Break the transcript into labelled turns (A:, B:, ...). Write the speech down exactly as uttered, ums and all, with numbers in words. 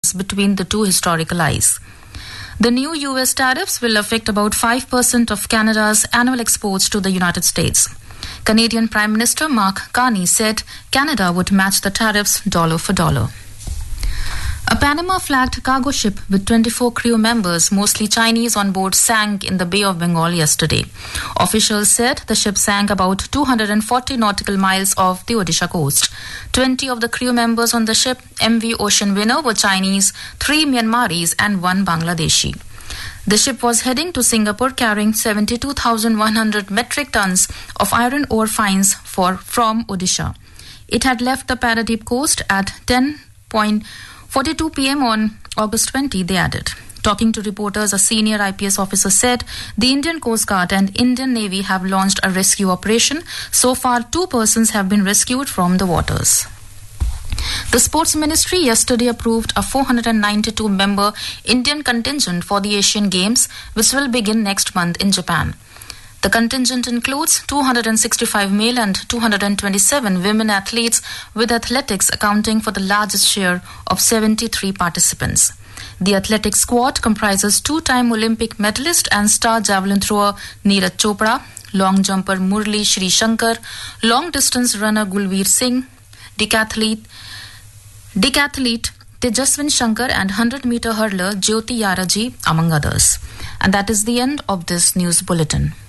A: between the two historical highs. The new U S tariffs will affect about five percent of Canada's annual exports to the United States. Canadian Prime Minister Mark Carney said Canada would match the tariffs dollar for dollar. A Panama-flagged cargo ship with twenty-four crew members, mostly Chinese, on board sank in the Bay of Bengal yesterday. Officials said the ship sank about two hundred forty nautical miles off the Odisha coast. twenty of the crew members on the ship, M V Ocean Winner, were Chinese, three Myanmaris and one Bangladeshi. The ship was heading to Singapore carrying seventy-two thousand one hundred metric tons of iron ore fines for, from Odisha. It had left the Paradeep coast at ten forty-two p.m. on August twentieth, they added. Talking to reporters, a senior I P S officer said the Indian Coast Guard and Indian Navy have launched a rescue operation. So far, two persons have been rescued from the waters. The Sports Ministry yesterday approved a four hundred ninety-two member Indian contingent for the Asian Games, which will begin next month in Japan. The contingent includes two hundred sixty-five male and two hundred twenty-seven women athletes, with athletics accounting for the largest share of seventy-three participants. The athletic squad comprises two-time Olympic medalist and star javelin thrower Neeraj Chopra, long jumper Murli Sri Shankar, long-distance runner Gulveer Singh, decathlete, decathlete Tejaswin Shankar and one hundred meter hurler Jyoti Yaraji, among others. And that is the end of this news bulletin.